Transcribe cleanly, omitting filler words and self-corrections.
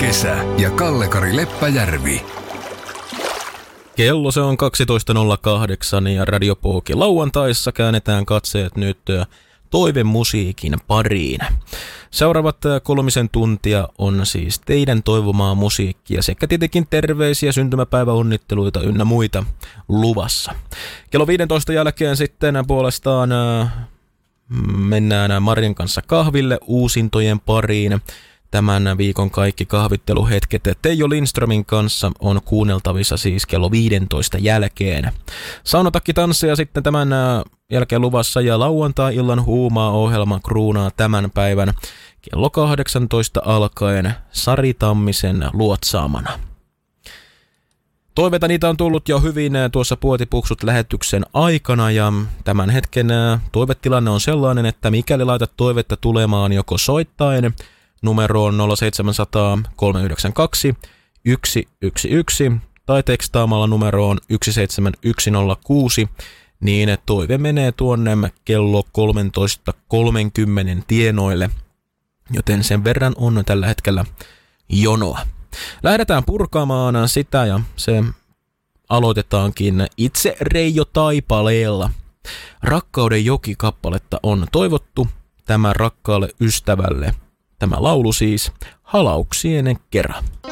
kesä ja Kalle-Kari Leppäjärvi. Kello se on 12.08 ja Radio Pooki lauantaissa käännetään katseet nyt toivemusiikin pariin. Seuraavat 3 tuntia on siis teidän toivomaa musiikkia sekä tietenkin terveisiä, syntymäpäiväonnitteluita ynnä muita luvassa. Kello 15 jälkeen sitten puolestaan mennään Marin kanssa kahville uusintojen pariin. Tämän viikon kaikki kahvitteluhetket Teijo Lindströmin kanssa on kuunneltavissa siis kello 15 jälkeen. Saunatakki tanssia sitten tämän jälkeen luvassa ja lauantai-illan huumaa-ohjelma kruunaa tämän päivän kello 18 alkaen Sari Tammisen luotsaamana. Toiveita niitä on tullut jo hyvin tuossa Puotipuksut lähetyksen aikana ja tämän hetken toivetilanne on sellainen, että mikäli laitat toivetta tulemaan joko soittaen numeroon 0700 392 111 tai tekstaamalla numeroon 17106, niin toive menee tuonne kello 13.30 tienoille, joten sen verran on tällä hetkellä jonoa. Lähdetään purkaamaan sitä ja se aloitetaankin itse Reijo Taipaleella. Rakkauden joki-kappaletta on toivottu tämä rakkaalle ystävälle. Tämä laulu siis halauksien kerran.